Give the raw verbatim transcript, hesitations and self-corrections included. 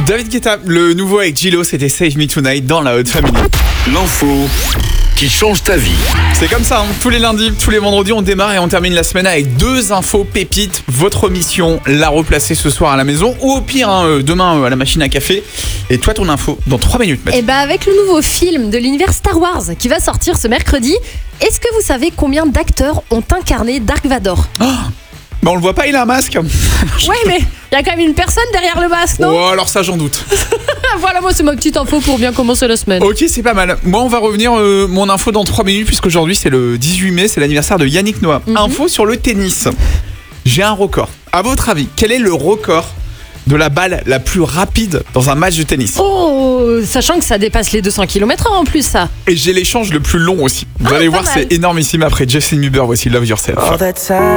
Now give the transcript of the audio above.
David Guetta, le nouveau avec Gilo, c'était Save Me Tonight dans la Hot Family. L'info qui change ta vie. C'est comme ça, hein. Tous les lundis, tous les vendredis, on démarre et on termine la semaine avec deux infos pépites. Votre mission, la replacer ce soir à la maison ou au pire, hein, demain à la machine à café. Et toi, ton info, dans trois minutes. Et bah avec le nouveau film de l'univers Star Wars qui va sortir ce mercredi, est-ce que vous savez combien d'acteurs ont incarné Dark Vador ? Oh, bah on le voit pas, il a un masque. Ouais, mais il y a quand même une personne derrière le masque, non ? Oh, alors ça, j'en doute. Voilà, moi c'est ma petite info pour bien commencer la semaine. Ok, c'est pas mal. Moi, on va revenir, euh, mon info dans trois minutes, puisqu'aujourd'hui, c'est le dix-huit mai, c'est l'anniversaire de Yannick Noah. Mm-hmm. Info sur le tennis. J'ai un record. À votre avis, quel est le record de la balle la plus rapide dans un match de tennis? Oh, sachant que ça dépasse les deux cents kilomètres heure en plus, ça. Et j'ai l'échange le plus long aussi. Vous Ah, allez voir, mal. c'est énormissime. Après Justin Bieber, voici Love Yourself.